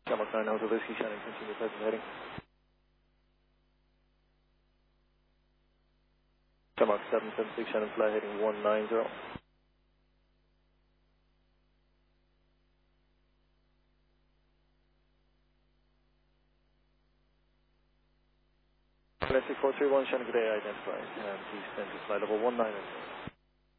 Shamrock 9 Hotel Whiskey, Shannon, continue present heading. Shamrock 776, Shannon, fly heading 190. Domestic 431, Shannon, good day, identified. And please stand to flight level 190.